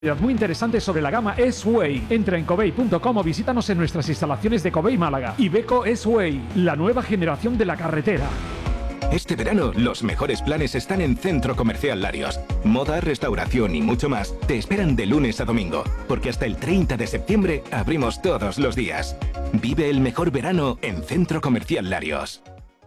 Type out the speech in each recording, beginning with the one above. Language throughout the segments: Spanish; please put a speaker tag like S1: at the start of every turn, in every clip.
S1: Muy interesante sobre la gama S-Way. Entra en covey.com o visítanos en nuestras instalaciones de Covey Málaga. Iveco S-Way, la nueva generación de la carretera.
S2: Este verano, los mejores planes están en Centro Comercial Larios. Moda, restauración y mucho más te esperan de lunes a domingo, porque hasta el 30 de septiembre abrimos todos los días. Vive el mejor verano en Centro Comercial Larios.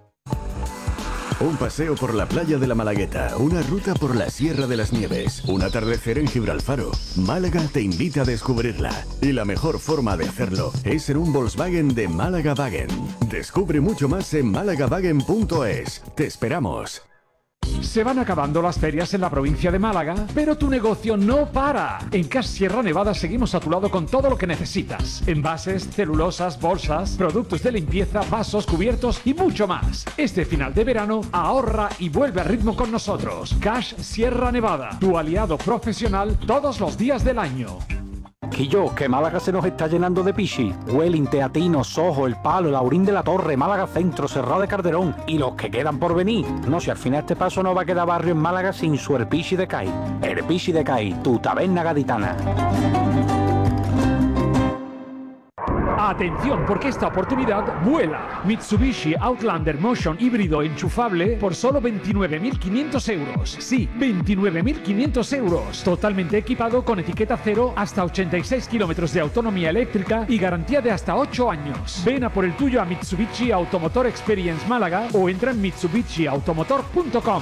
S3: Un paseo por la playa de la Malagueta, una ruta por la Sierra de las Nieves, un atardecer en Gibralfaro. Málaga te invita a descubrirla. Y la mejor forma de hacerlo es en un Volkswagen de Málaga Wagen. Descubre mucho más en malagawagen.es. Te esperamos.
S1: Se van acabando las ferias en la provincia de Málaga, pero tu negocio no para. En Cash Sierra Nevada seguimos a tu lado con todo lo que necesitas. Envases, celulosas, bolsas, productos de limpieza, vasos, cubiertos y mucho más. Este final de verano, ahorra y vuelve a ritmo con nosotros. Cash Sierra Nevada, tu aliado profesional todos los días del año.
S4: Quillo, que Málaga se nos está llenando de pichi. Huelin, Teatino, Sojo, El Palo, Laurín de la Torre, Málaga Centro, Serrao de Calderón y los que quedan por venir. No, si al final este paso no va a quedar barrio en Málaga sin su El Pichi de Cai. El Pichi de Cai, tu taberna gaditana.
S1: Atención, porque esta oportunidad vuela. Mitsubishi Outlander Motion híbrido enchufable por solo 29.500 euros. Sí, 29.500 euros. Totalmente equipado con etiqueta cero, hasta 86 kilómetros de autonomía eléctrica y garantía de hasta 8 años. Ven a por el tuyo a Mitsubishi Automotor Experience Málaga o entra en mitsubishiautomotor.com.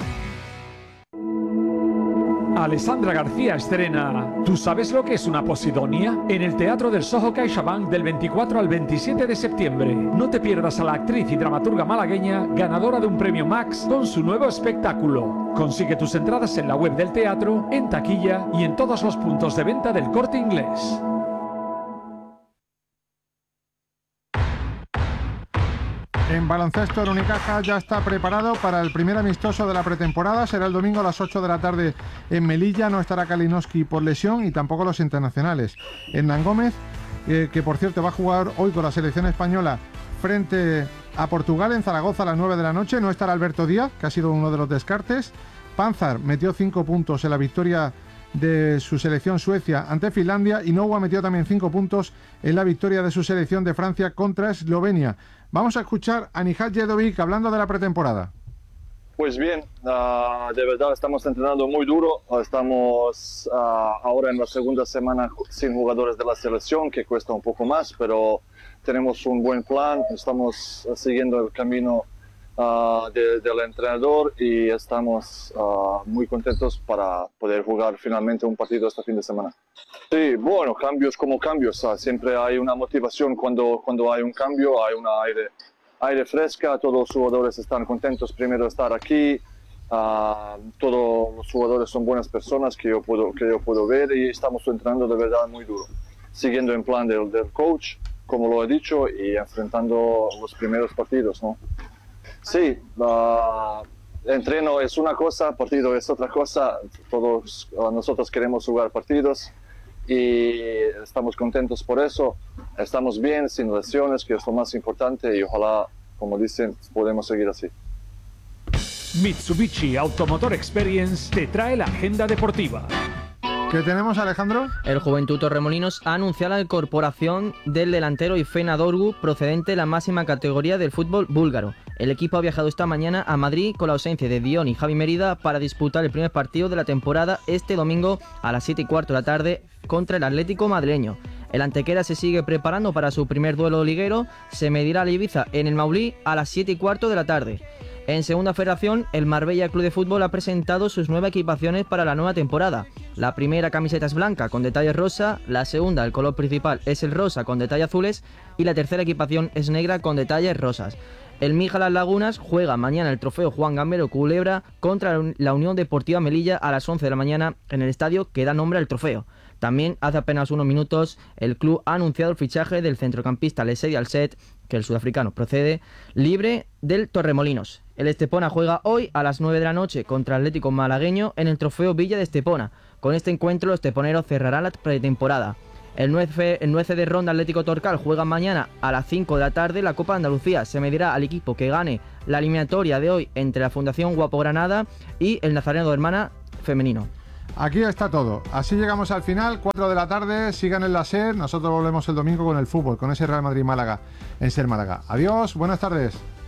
S1: Alessandra García estrena ¿Tú sabes lo que es una posidonia? En el Teatro del Soho CaixaBank del 24 al 27 de septiembre. No te pierdas a la actriz y dramaturga malagueña ganadora de un premio Max con su nuevo espectáculo. Consigue tus entradas en la web del teatro, en taquilla y en todos los puntos de venta del Corte Inglés.
S5: En baloncesto, el Unicaja ya está preparado para el primer amistoso de la pretemporada. Será el domingo a las 8 de la tarde en Melilla. No estará Kalinowski por lesión y tampoco los internacionales. Hernán Gómez, que por cierto va a jugar hoy con la selección española frente a Portugal en Zaragoza a las 9 de la noche. No estará Alberto Díaz, que ha sido uno de los descartes. Panzar metió 5 puntos en la victoria de su selección Suecia ante Finlandia y Noua metió también 5 puntos en la victoria de su selección de Francia contra Eslovenia. Vamos a escuchar a Nihal Jedovic hablando de la pretemporada.
S6: Pues bien, de verdad estamos entrenando muy duro. Estamos ahora en la segunda semana sin jugadores de la selección, que cuesta un poco más, pero tenemos un buen plan. Estamos siguiendo el camino del entrenador y estamos muy contentos para poder jugar finalmente un partido este fin de semana. Sí, bueno, cambios como cambios. Siempre hay una motivación cuando hay un cambio, hay un aire fresca, todos los jugadores están contentos primero de estar aquí. Todos los jugadores son buenas personas que yo puedo ver y estamos entrenando de verdad muy duro, siguiendo el plan del coach, como lo he dicho, y enfrentando los primeros partidos, ¿no? Sí, entreno es una cosa, partido es otra cosa. Todos nosotros queremos jugar partidos y estamos contentos por eso. Estamos bien, sin lesiones, que es lo más importante, y ojalá, como dicen, podemos seguir así.
S1: Mitsubishi Automotor Experience te trae la agenda deportiva.
S5: ¿Qué tenemos, Alejandro?
S7: El Juventud Torremolinos ha anunciado la incorporación del delantero Ifena Dorgu, procedente de la máxima categoría del fútbol búlgaro. El equipo ha viajado esta mañana a Madrid con la ausencia de Dion y Javi Mérida para disputar el primer partido de la temporada este domingo a las 7:15 de la tarde contra el Atlético madrileño. El Antequera se sigue preparando para su primer duelo liguero, se medirá al Ibiza en el Maulí a las 7:15 de la tarde. En Segunda Federación, el Marbella Club de Fútbol ha presentado sus nuevas equipaciones para la nueva temporada. La primera camiseta es blanca con detalles rosa, la segunda, el color principal, es el rosa con detalles azules y la tercera equipación es negra con detalles rosas. El Mija Las Lagunas juega mañana el trofeo Juan Gambero Culebra contra la Unión Deportiva Melilla a las 11 de la mañana en el estadio que da nombre al trofeo. También hace apenas unos minutos el club ha anunciado el fichaje del centrocampista Lesedi Alset, que el sudafricano procede, libre del Torremolinos. El Estepona juega hoy a las 9 de la noche contra el Atlético malagueño en el trofeo Villa de Estepona. Con este encuentro los esteponeros cerrarán la pretemporada. El 9 de Ronda Atlético Torcal juega mañana a las 5 de la tarde la Copa de Andalucía. Se medirá al equipo que gane la eliminatoria de hoy entre la Fundación Guapo Granada y el Nazareno de Hermana femenino.
S5: Aquí está todo. Así llegamos al final, 4 de la tarde, sigan en la SER. Nosotros volvemos el domingo con el fútbol, con ese Real Madrid-Málaga en SER Málaga. Adiós, buenas tardes.